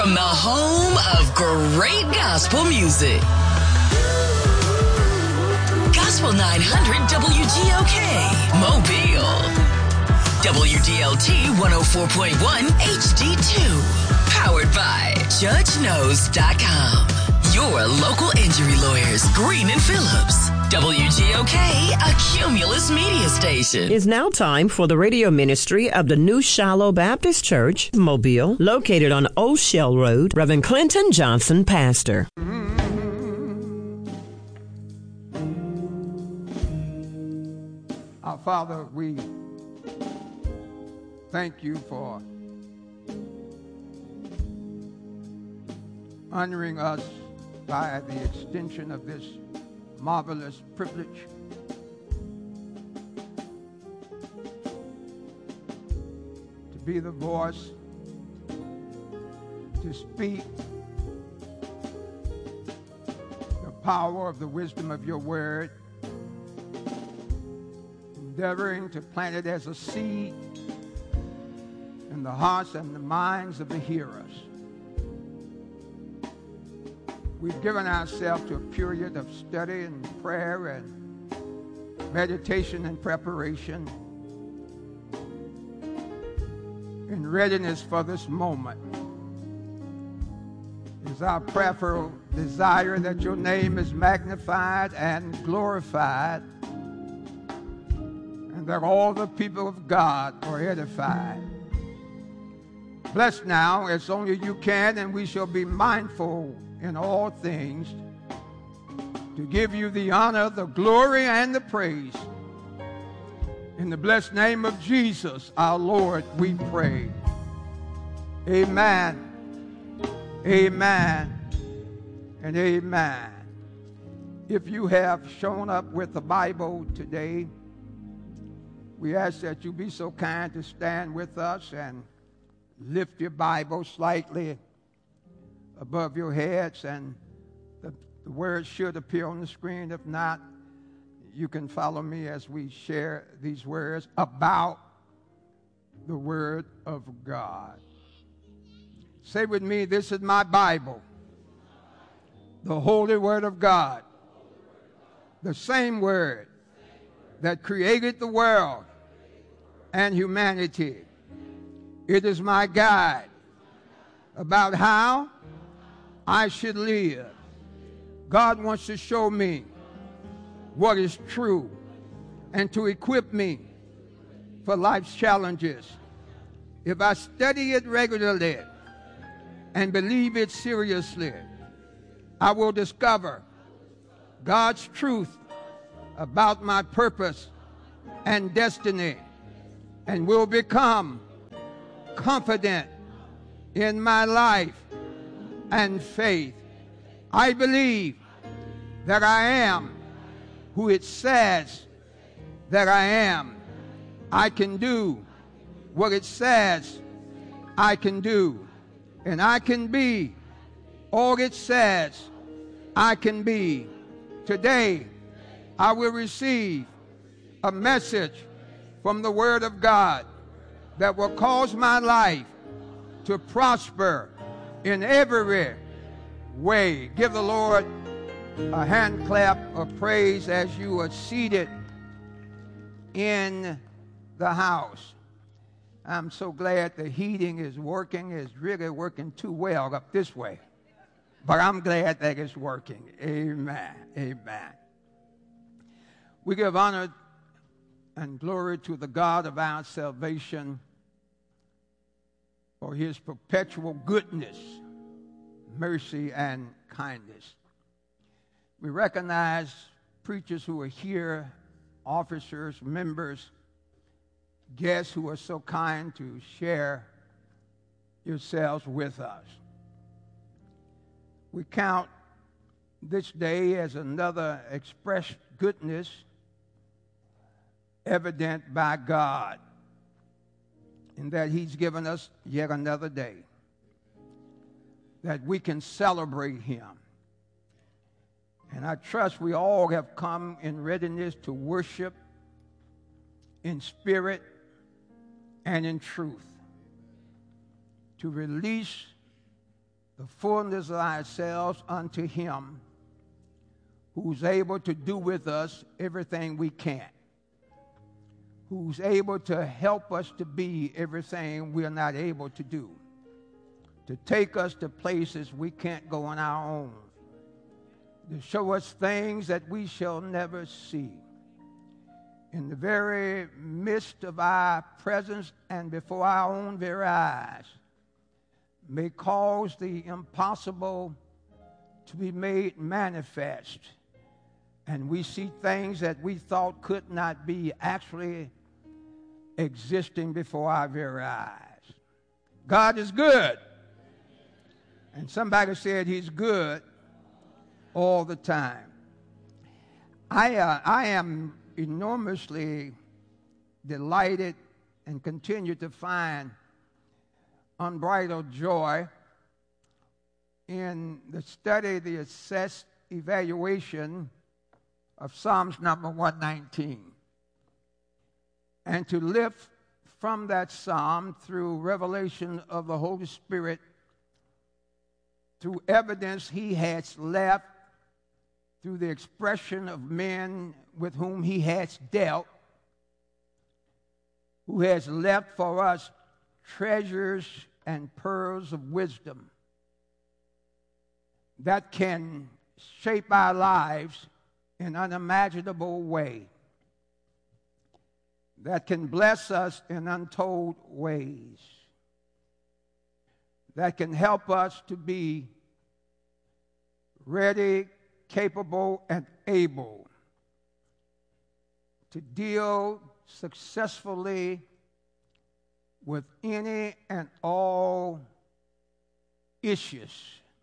From the home of great gospel music. Gospel 900 WGOK, Mobile. WDLT 104.1 HD2. Powered by JudgeKnows.com. Your local injury lawyers, Green and Phillips. WGOK, a Cumulus media station. It's now time for the radio ministry of the New Shiloh Baptist Church, Mobile, located on Old Shell Road. Reverend Clinton Johnson, pastor. Our Father, we thank you for honoring us by the extension of this marvelous privilege to be the voice, to speak the power of the wisdom of your word, endeavoring to plant it as a seed in the hearts and the minds of the hearers. We've given ourselves to a period of study and prayer and meditation and preparation in readiness for this moment. It's our prayerful desire that your name is magnified and glorified, and that all the people of God are edified. Bless now as only you can, and we shall be mindful in all things to give you the honor, the glory, and the praise. In the blessed name of Jesus, our Lord, we pray. Amen, amen, and amen. If you have shown up with the Bible today, we ask that you be so kind to stand with us and lift your Bible slightly above your heads, and the words should appear on the screen. If not, you can follow me as we share these words about the Word of God. Say with me, this is my Bible, the Holy Word of God, the same Word that created the world and humanity. It is my guide about how I should live. God wants to show me what is true and to equip me for life's challenges. If I study it regularly and believe it seriously, I will discover God's truth about my purpose and destiny and will become confident in my life and faith. I believe that I am who it says that I am. I can do what it says I can do, and I can be all it says I can be. Today, I will receive a message from the Word of God that will cause my life to prosper in every way. Give the Lord a hand clap of praise as you are seated in the house. I'm so glad the heating is working. It's really working too well up this way, but I'm glad that it's working. Amen. Amen. We give honor and glory to the God of our salvation for his perpetual goodness, mercy, and kindness. We recognize preachers who are here, officers, members, guests who are so kind to share yourselves with us. We count this day as another expressed goodness evident by God, in that he's given us yet another day that we can celebrate him. And I trust we all have come in readiness to worship in spirit and in truth, to release the fullness of ourselves unto him who's able to do with us everything we can't, who's able to help us to be everything we're not able to do, to take us to places we can't go on our own, to show us things that we shall never see. In the very midst of our presence and before our own very eyes, may cause the impossible to be made manifest. And we see things that we thought could not be actually existing before our very eyes. God is good. And somebody said he's good all the time. I am enormously delighted and continue to find unbridled joy in the study, the assessed evaluation of Psalms number 119. And to lift from that psalm through revelation of the Holy Spirit, through evidence he has left, through the expression of men with whom he has dealt, who has left for us treasures and pearls of wisdom that can shape our lives in an unimaginable way, that can bless us in untold ways, that can help us to be ready, capable, and able to deal successfully with any and all issues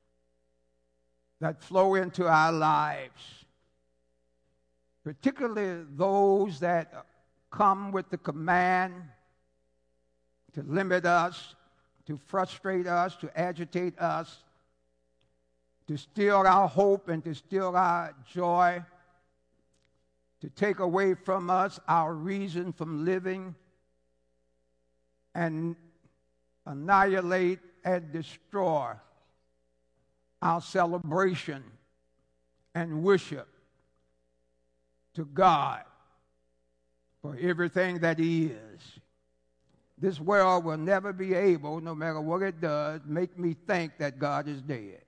that flow into our lives, particularly those that come with the command to limit us, to frustrate us, to agitate us, to steal our hope and to steal our joy, to take away from us our reason from living, and annihilate and destroy our celebration and worship to God for everything that he is. This world will never be able, no matter what it does, make me think that God is dead.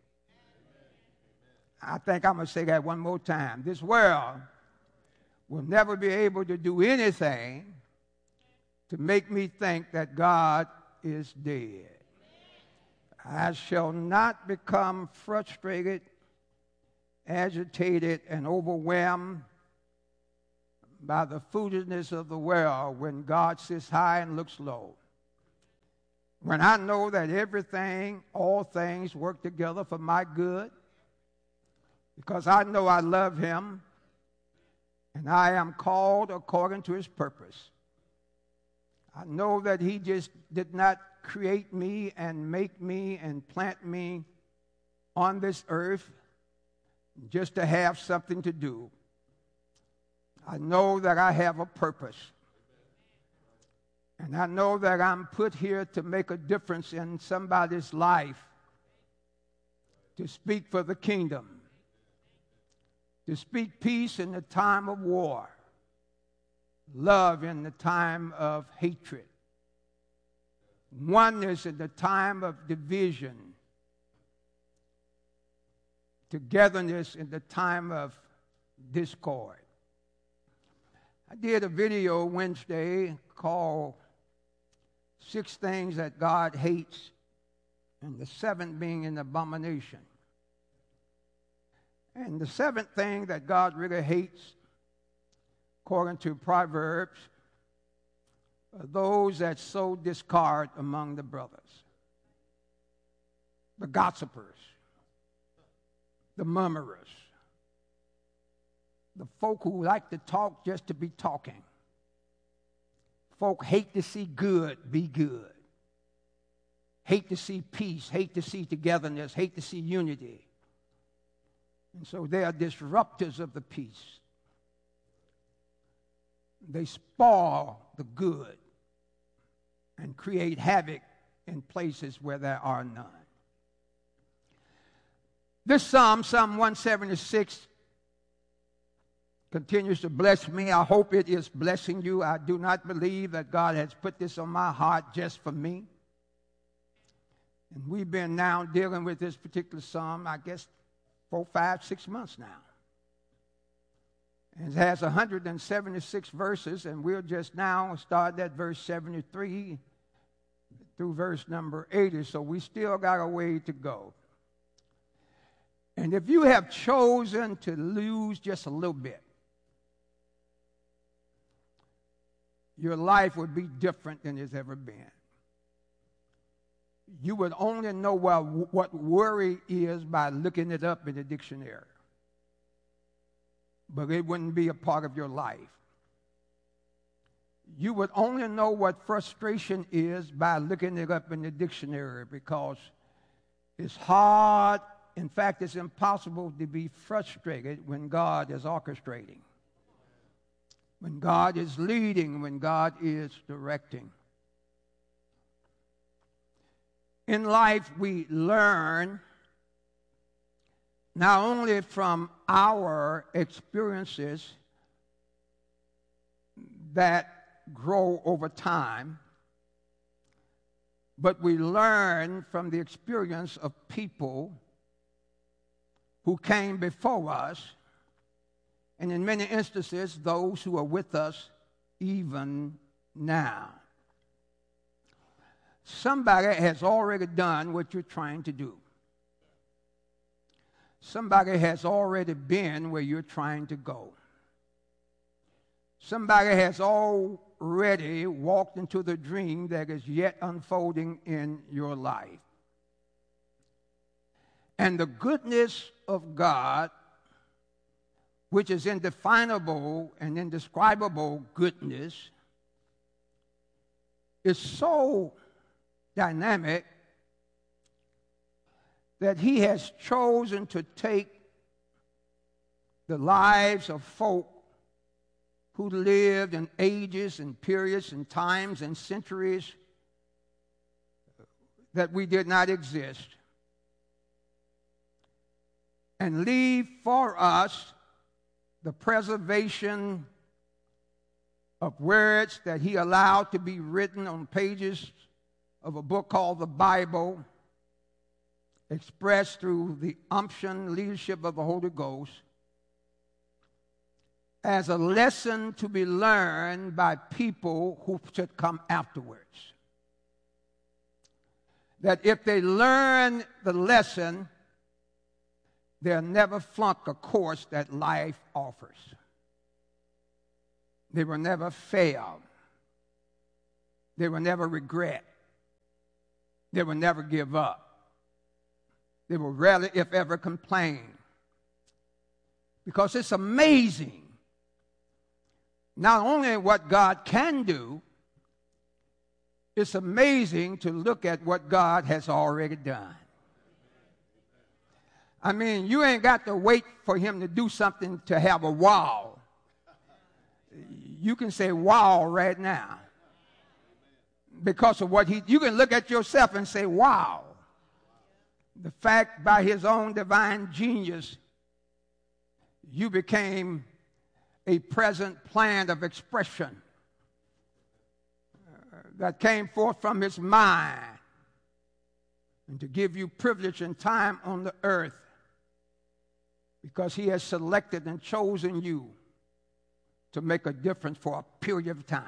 I think I'm going to say that one more time. This world will never be able to do anything to make me think that God is dead. I shall not become frustrated, agitated, and overwhelmed by the foolishness of the world when God sits high and looks low. When I know that everything, all things work together for my good, because I know I love him and I am called according to his purpose. I know that he just did not create me and make me and plant me on this earth just to have something to do. I know that I have a purpose. And I know that I'm put here to make a difference in somebody's life, to speak for the kingdom, to speak peace in the time of war, love in the time of hatred, oneness in the time of division, togetherness in the time of discord. I did a video Wednesday called 6 Things That God Hates, and the 7th being an abomination. And the 7th thing that God really hates, according to Proverbs, are those that sow discord among the brothers, the gossipers, the murmurers, the folk who like to talk just to be talking. Folk hate to see good be good, hate to see peace, hate to see togetherness, hate to see unity. And so they are disruptors of the peace. They spoil the good and create havoc in places where there are none. This Psalm 176, continues to bless me. I hope it is blessing you. I do not believe that God has put this on my heart just for me. And we've been now dealing with this particular psalm, I guess, 4, 5, 6 months now. And it has 176 verses, and we'll just now start at verse 73 through verse number 80, so we still got a way to go. And if you have chosen to lose just a little bit, your life would be different than it's ever been. You would only know what worry is by looking it up in the dictionary. But it wouldn't be a part of your life. You would only know what frustration is by looking it up in the dictionary, because it's hard. In fact, it's impossible to be frustrated when God is orchestrating, when God is leading, when God is directing. In life, we learn not only from our experiences that grow over time, but we learn from the experience of people who came before us, and in many instances, those who are with us even now. Somebody has already done what you're trying to do. Somebody has already been where you're trying to go. Somebody has already walked into the dream that is yet unfolding in your life. And the goodness of God, which is indefinable and indescribable goodness, is so dynamic that he has chosen to take the lives of folk who lived in ages and periods and times and centuries that we did not exist, and leave for us the preservation of words that he allowed to be written on pages of a book called the Bible, expressed through the unction leadership of the Holy Ghost, as a lesson to be learned by people who should come afterwards. That if they learn the lesson, they'll never flunk a course that life offers. They will never fail. They will never regret. They will never give up. They will rarely, if ever, complain. Because it's amazing not only what God can do, it's amazing to look at what God has already done. I mean, you ain't got to wait for him to do something to have a wow. You can say wow right now. Because of what you can look at yourself and say, wow. The fact by his own divine genius, you became a present plan of expression that came forth from his mind, and to give you privilege and time on the earth, because he has selected and chosen you to make a difference for a period of time,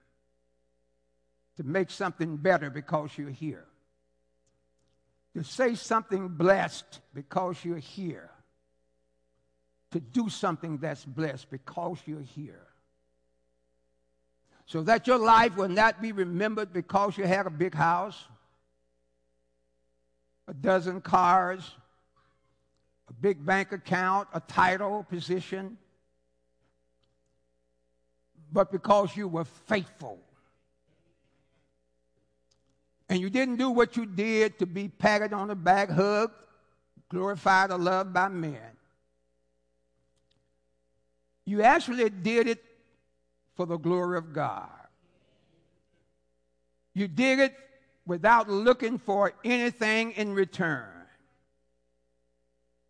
to make something better because you're here, to say something blessed because you're here, to do something that's blessed because you're here, so that your life will not be remembered because you had a big house, a dozen cars, a big bank account, a title, position, but because you were faithful. And you didn't do what you did to be patted on the back, hugged, glorified, or loved by men. You actually did it for the glory of God. You did it without looking for anything in return.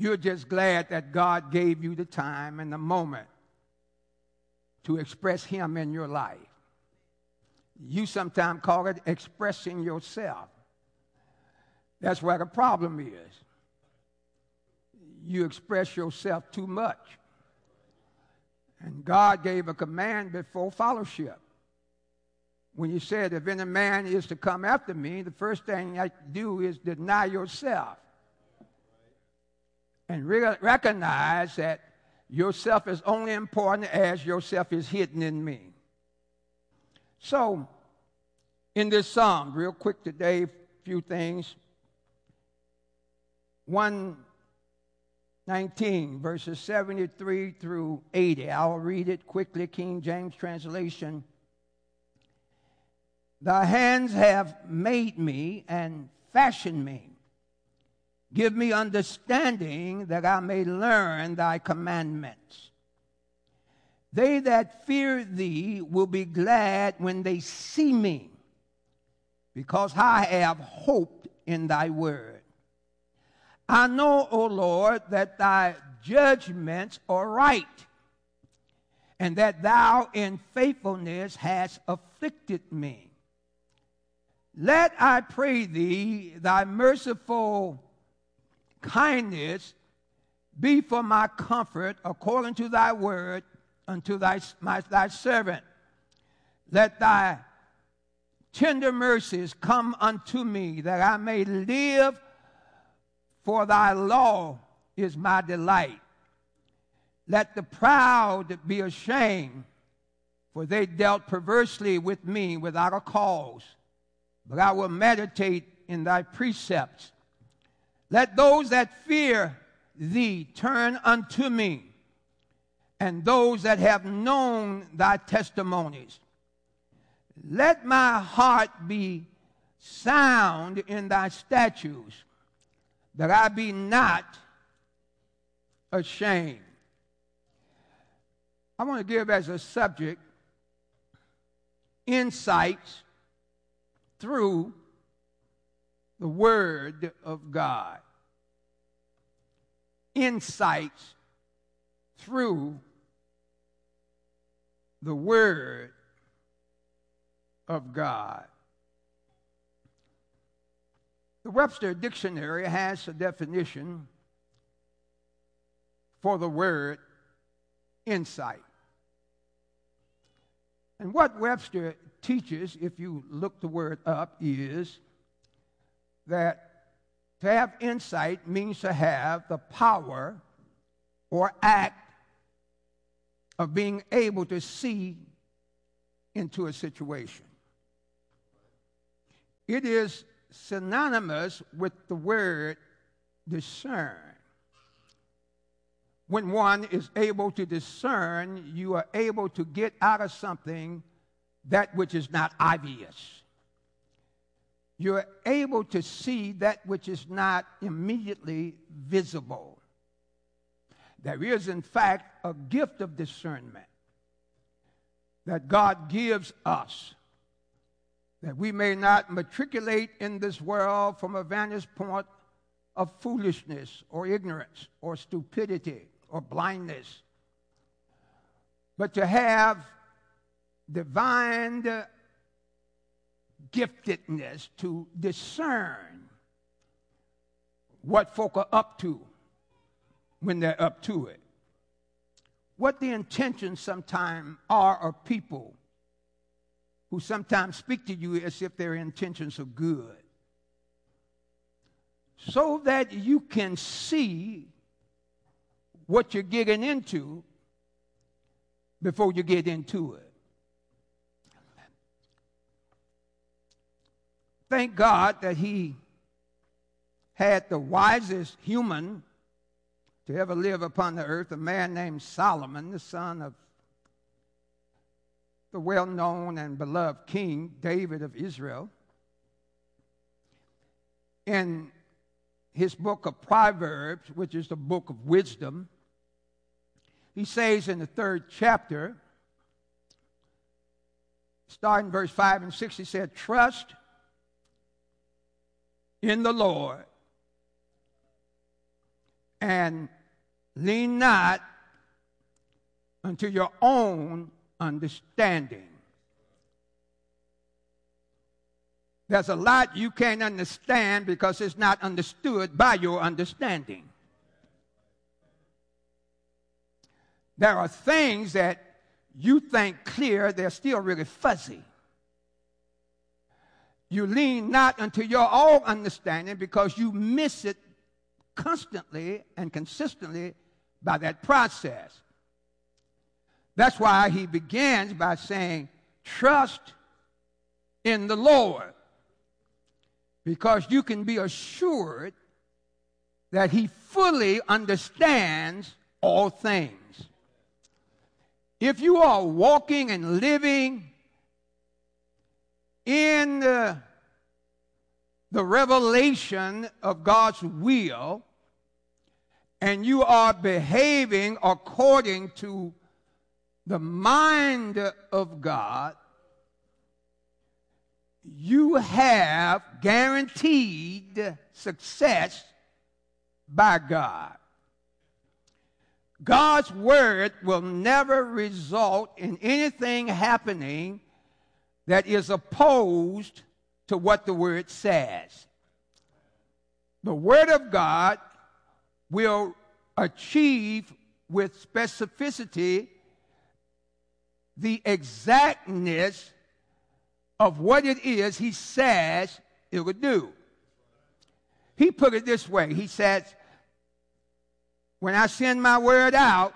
You're just glad that God gave you the time and the moment to express Him in your life. You sometimes call it expressing yourself. That's where the problem is. You express yourself too much. And God gave a command before fellowship. When you said, if any man is to come after me, the first thing you do is deny yourself. And recognize that yourself is only important as yourself is hidden in me. So, in this psalm, real quick today, a few things. 119, verses 73 through 80. I'll read it quickly, King James translation. Thy hands have made me and fashioned me. Give me understanding that I may learn thy commandments. They that fear thee will be glad when they see me, because I have hoped in thy word. I know, O Lord, that thy judgments are right, and that thou in faithfulness hast afflicted me. Let, I pray thee, thy merciful kindness be for my comfort according to thy word unto thy servant. Let thy tender mercies come unto me, that I may live, for thy law is my delight. Let the proud be ashamed, for they dealt perversely with me without a cause. But I will meditate in thy precepts. Let those that fear thee turn unto me, and those that have known thy testimonies. Let my heart be sound in thy statutes, that I be not ashamed. I want to give as a subject insights through the Word of God. Insights through the Word of God. The Webster Dictionary has a definition for the word insight. And what Webster teaches, if you look the word up, is that to have insight means to have the power or act of being able to see into a situation. It is synonymous with the word discern. When one is able to discern, you are able to get out of something that which is not obvious. You're able to see that which is not immediately visible. There is, in fact, a gift of discernment that God gives us, that we may not matriculate in this world from a vantage point of foolishness or ignorance or stupidity or blindness, but to have divine giftedness to discern what folk are up to when they're up to it. What the intentions sometimes are of people who sometimes speak to you as if their intentions are good, so that you can see what you're getting into before you get into it. Thank God that He had the wisest human to ever live upon the earth, a man named Solomon, the son of the well-known and beloved King David of Israel. In his book of Proverbs, which is the book of wisdom, he says in the 3rd chapter, starting verse 5 and 6, he said, "Trust in the Lord and lean not unto your own understanding. There's a lot you can't understand because it's not understood by your understanding. There are things that you think clear, they're still really fuzzy. You lean not unto your own understanding because you miss it constantly and consistently by that process. That's why he begins by saying, trust in the Lord, because you can be assured that he fully understands all things. If you are walking and living in the revelation of God's will, and you are behaving according to the mind of God, you have guaranteed success by God. God's word will never result in anything happening that is opposed to what the word says. The word of God will achieve with specificity the exactness of what it is he says it would do. He put it this way. He says, when I send my word out,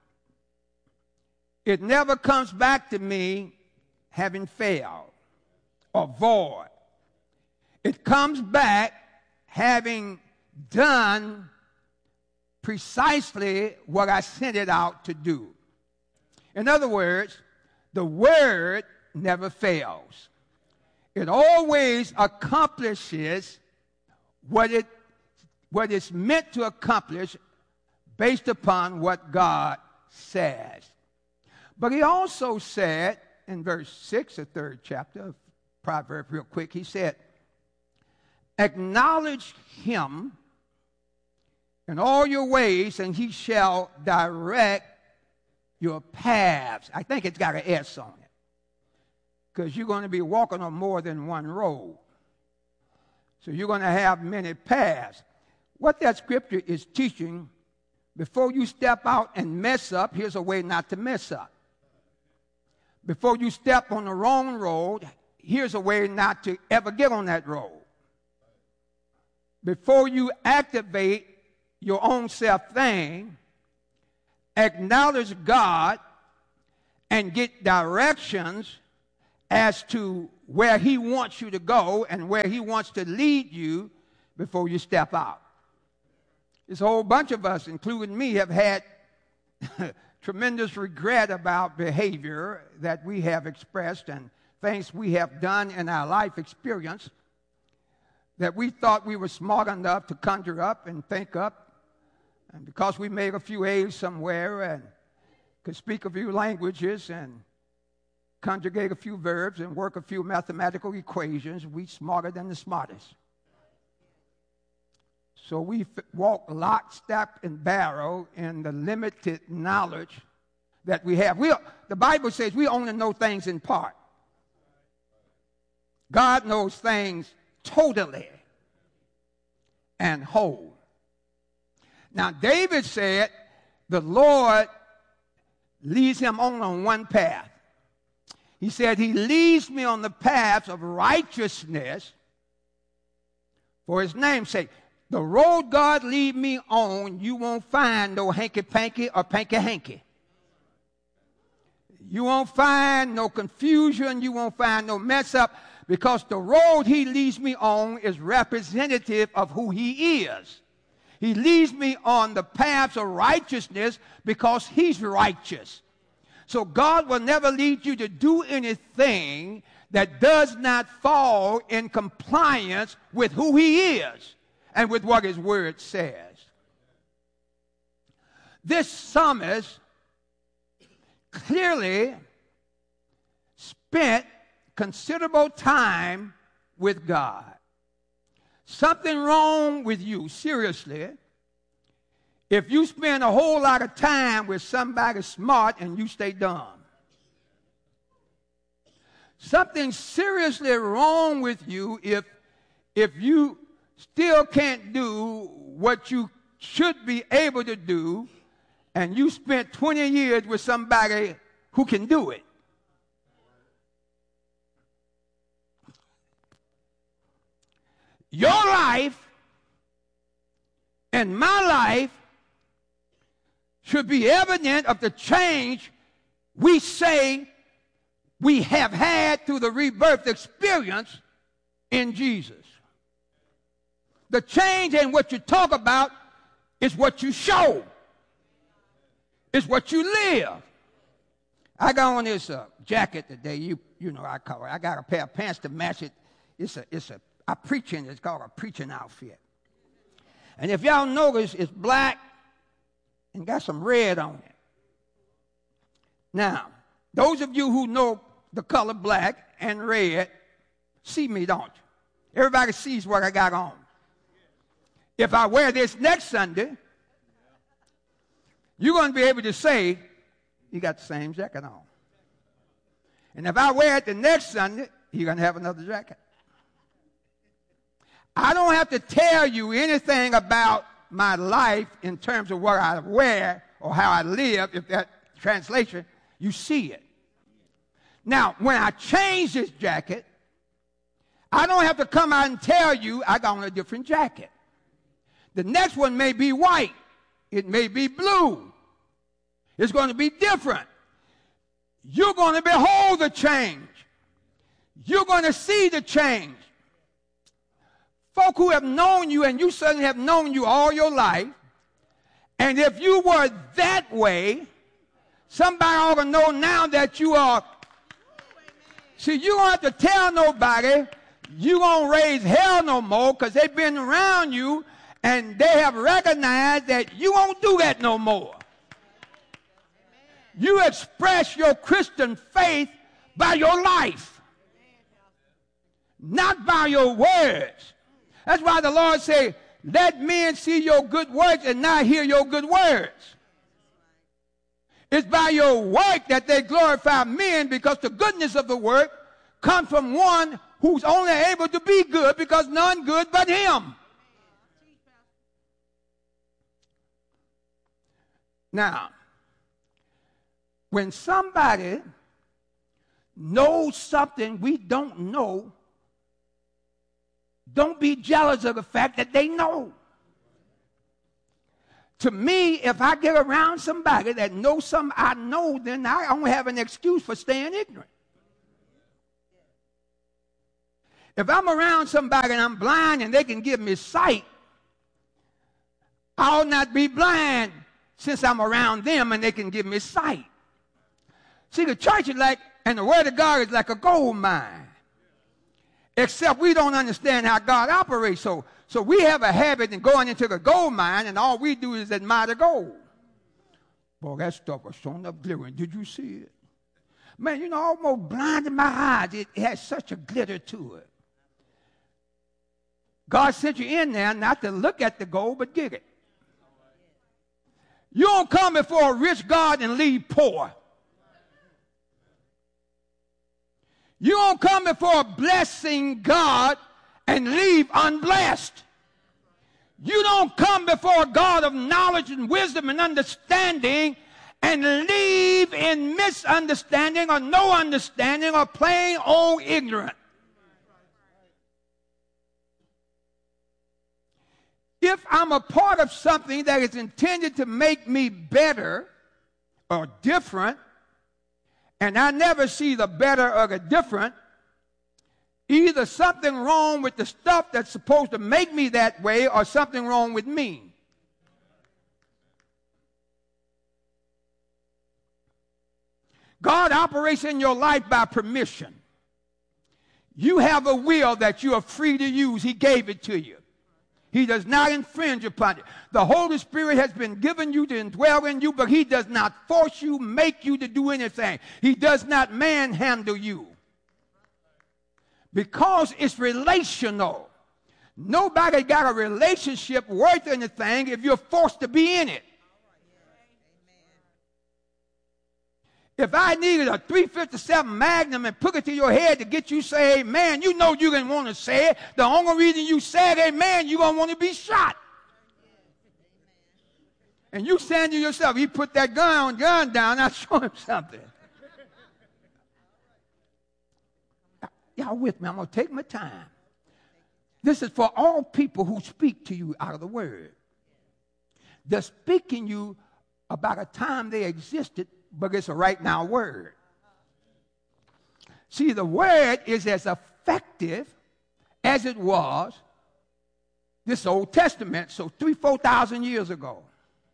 it never comes back to me having failed or void. It comes back having done precisely what I sent it out to do. In other words, the word never fails. It always accomplishes what it's meant to accomplish based upon what God says. But he also said in verse 6, the third chapter of Proverbs, real quick, he said, acknowledge him in all your ways, and he shall direct your paths. I think it's got an S on it, because you're going to be walking on more than one road. So you're going to have many paths. What that scripture is teaching, before you step out and mess up, here's a way not to mess up. Before you step on the wrong road, here's a way not to ever get on that road. Before you activate your own self thing, acknowledge God and get directions as to where he wants you to go and where he wants to lead you before you step out. This whole bunch of us, including me, have had tremendous regret about behavior that we have expressed and things we have done in our life experience that we thought we were smart enough to conjure up and think up. And because we made a few A's somewhere and could speak a few languages and conjugate a few verbs and work a few mathematical equations, we smarter than the smartest. So we walk lock, step, and barrel in the limited knowledge that we have. The Bible says we only know things in part. God knows things totally and whole. Now, David said the Lord leads him on one path. He said, he leads me on the paths of righteousness for his name's sake. The road God lead me on, you won't find no hanky-panky or panky-hanky. You won't find no confusion. You won't find no mess up, because the road he leads me on is representative of who he is. He leads me on the paths of righteousness because he's righteous. So God will never lead you to do anything that does not fall in compliance with who he is and with what his word says. This psalmist clearly spent considerable time with God. Something wrong with you, seriously, if you spend a whole lot of time with somebody smart and you stay dumb. Something's seriously wrong with you if you still can't do what you should be able to do, and you spent 20 years with somebody who can do it. Your life and my life should be evident of the change we say we have had through the rebirth experience in Jesus. The change in what you talk about is what you show. It's what you live. I got on this jacket today. You know I call it. I got a pair of pants to match it. I'm preaching. It's called a preaching outfit. And if y'all notice, it's black and got some red on it. Now, those of you who know the color black and red see me, don't you? Everybody sees what I got on. If I wear this next Sunday, you're going to be able to say, you got the same jacket on. And if I wear it the next Sunday, you're going to have another jacket. I don't have to tell you anything about my life in terms of what I wear or how I live, if that translation, you see it. Now, when I change this jacket, I don't have to come out and tell you I got on a different jacket. The next one may be white. It may be blue. It's going to be different. You're going to behold the change. You're going to see the change. Folk who have known you, and you certainly have known you all your life, and if you were that way, somebody ought to know now that you are. See, you don't have to tell nobody you won't raise hell no more, because they've been around you and they have recognized that you won't do that no more. You express your Christian faith by your life, not by your words. That's why the Lord said, let men see your good works and not hear your good words. It's by your work that they glorify men, because the goodness of the work comes from one who's only able to be good, because none good but him. Now, when somebody knows something we don't know, don't be jealous of the fact that they know. To me, if I get around somebody that knows something I know, then I don't have an excuse for staying ignorant. If I'm around somebody and I'm blind and they can give me sight, I'll not be blind since I'm around them and they can give me sight. See, the church is like, and the Word of God is like a gold mine. Except we don't understand how God operates. So we have a habit in going into the gold mine, and all we do is admire the gold. Boy, that stuff was showing up glittering. Did you see it? Man, you know, almost blinded my eyes. It has such a glitter to it. God sent you in there not to look at the gold, but get it. You don't come before a rich God and leave poor. You don't come before a blessing God and leave unblessed. You don't come before a God of knowledge and wisdom and understanding and leave in misunderstanding or no understanding or plain old ignorant. If I'm a part of something that is intended to make me better or different, and I never see the better or the different, either something wrong with the stuff that's supposed to make me that way or something wrong with me. God operates in your life by permission. You have a will that you are free to use. He gave it to you. He does not infringe upon it. The Holy Spirit has been given you to indwell in you, but he does not force you, make you to do anything. He does not manhandle you. Because it's relational. Nobody got a relationship worth anything if you're forced to be in it. If I needed a 357 Magnum and put it to your head to get you to say amen, you know you didn't want to say it. The only reason you said amen, you're going to want to be shot. And you saying to yourself, he put that gun down, I'll show him something. Y'all with me? I'm going to take my time. This is for all people who speak to you out of the word. They're speaking you about a time they existed, but it's a right now word. See, the word is as effective as it was this Old Testament, so 4,000 years ago.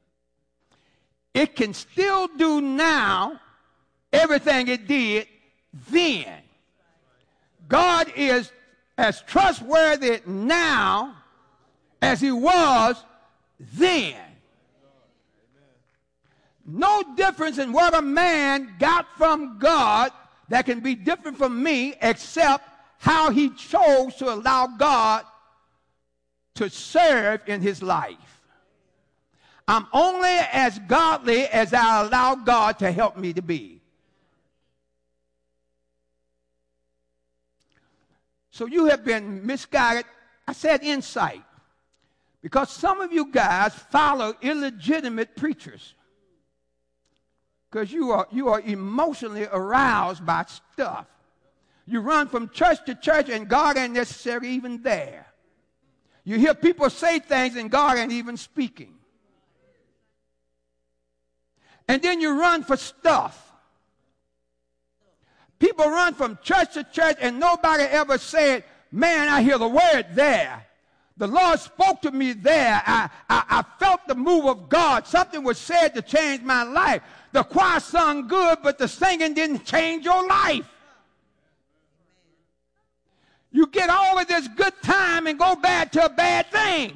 It can still do now everything it did then. God is as trustworthy now as he was then. No difference in what a man got from God that can be different from me except how he chose to allow God to serve in his life. I'm only as godly as I allow God to help me to be. So you have been misguided. I said insight. Because some of you guys follow illegitimate preachers. Because you are emotionally aroused by stuff. You run from church to church and God ain't necessarily even there. You hear people say things and God ain't even speaking. And then you run for stuff. People run from church to church and nobody ever said, man, I hear the word there. The Lord spoke to me there. I felt the move of God. Something was said to change my life. The choir sung good, but the singing didn't change your life. You get all of this good time and go back to a bad thing.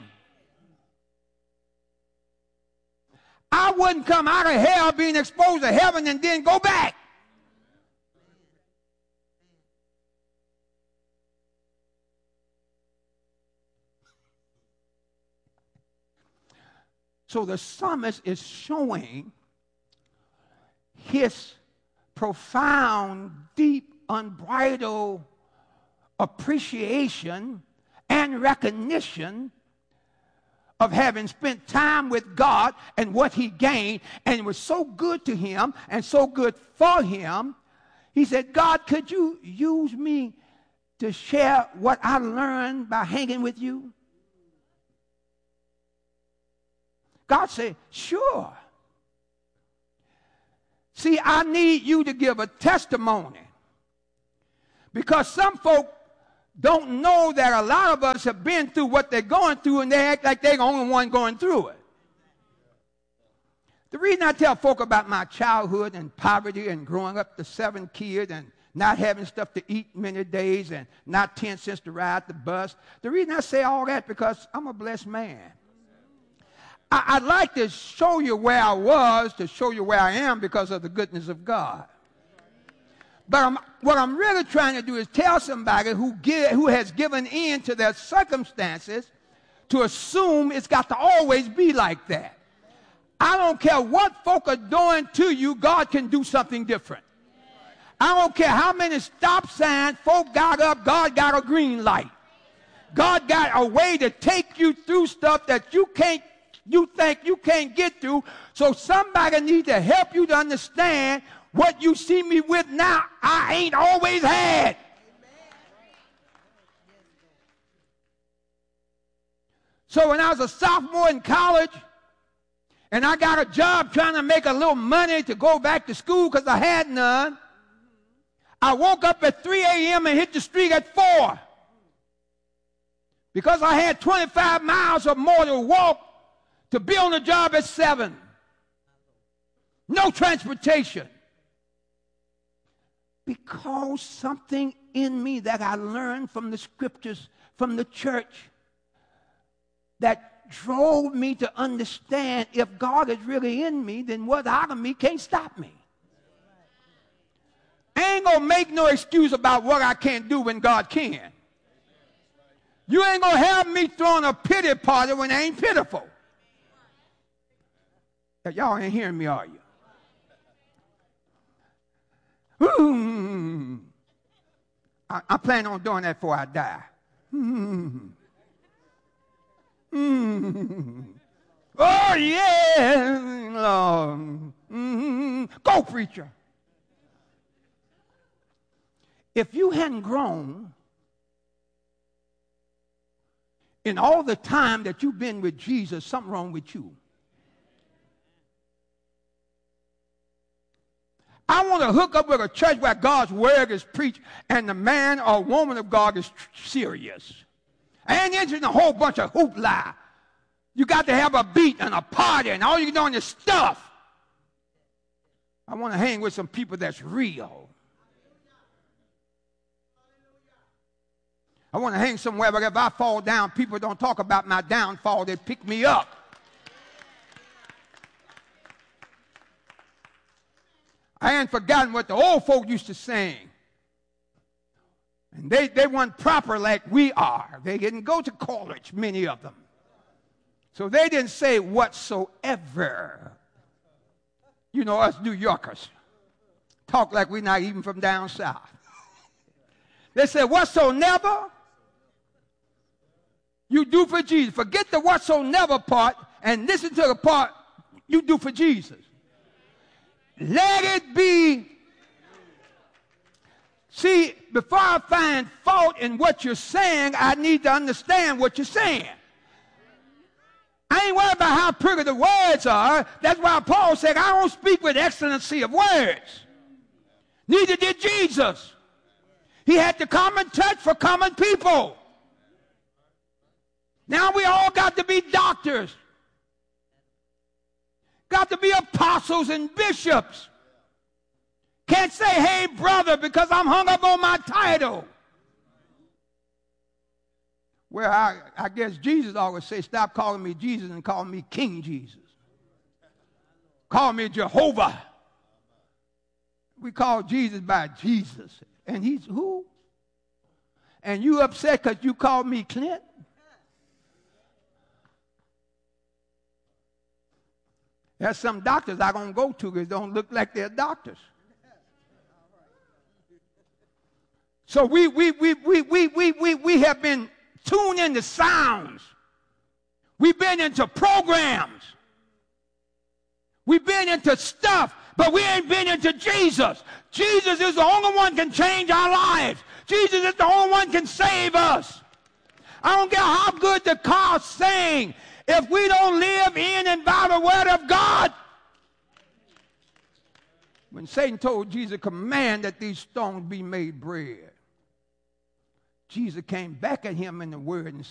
I wouldn't come out of hell being exposed to heaven and then go back. So the psalmist is showing his profound, deep, unbridled appreciation and recognition of having spent time with God and what he gained, and it was so good to him and so good for him. He said, God, could you use me to share what I learned by hanging with you? God said, sure. See, I need you to give a testimony. Because some folk don't know that a lot of us have been through what they're going through and they act like they're the only one going through it. The reason I tell folk about my childhood and poverty and growing up to 7 kids and not having stuff to eat many days and not 10 cents to ride the bus, the reason I say all that because I'm a blessed man. I'd like to show you where I was to show you where I am because of the goodness of God. But what I'm really trying to do is tell somebody who has given in to their circumstances to assume it's got to always be like that. I don't care what folk are doing to you, God can do something different. I don't care how many stop signs folk got up, God got a green light. God got a way to take you through stuff that you think you can't get through. So somebody needs to help you to understand what you see me with now, I ain't always had. So when I was a sophomore in college, and I got a job trying to make a little money to go back to school because I had none, I woke up at 3 a.m. and hit the street at 4. Because I had 25 miles or more to walk to be on the job at 7. No transportation. Because something in me that I learned from the scriptures, from the church, that drove me to understand if God is really in me, then what's out of me can't stop me. I ain't going to make no excuse about what I can't do when God can. You ain't going to have me throwing a pity party when it ain't pitiful. Y'all ain't hearing me, are you? I plan on doing that before I die. Oh, yeah, Lord. Go, preacher. If you hadn't grown in all the time that you've been with Jesus, something wrong with you. I want to hook up with a church where God's word is preached and the man or woman of God is serious. I ain't interested in a whole bunch of hoopla. You got to have a beat and a party and all you're doing is stuff. I want to hang with some people that's real. I want to hang somewhere where if I fall down, people don't talk about my downfall. They pick me up. I ain't forgotten what the old folk used to sing. And they weren't proper like we are. They didn't go to college, many of them. So they didn't say whatsoever. You know, us New Yorkers talk like we're not even from down south. They said, whatsoever you do for Jesus. Forget the whatsoever part and listen to the part you do for Jesus. Let it be. See, before I find fault in what you're saying, I need to understand what you're saying. I ain't worried about how pretty the words are. That's why Paul said, I don't speak with excellency of words. Neither did Jesus. He had the common touch for common people. Now we all got to be doctors. Got to be apostles and bishops. Can't say, hey, brother, because I'm hung up on my title. Well, I guess Jesus always say, stop calling me Jesus and call me King Jesus. Call me Jehovah. We call Jesus by Jesus. And he's who? And you upset because you called me Clint? There's some doctors I'm going to go to because they don't look like they're doctors. So we have been tuned into sounds. We've been into programs. We've been into stuff, but we ain't been into Jesus. Jesus is the only one can change our lives. Jesus is the only one can save us. I don't care how good the car sing. If we don't live in and by the word of God. When Satan told Jesus, command that these stones be made bread, Jesus came back at him in the word and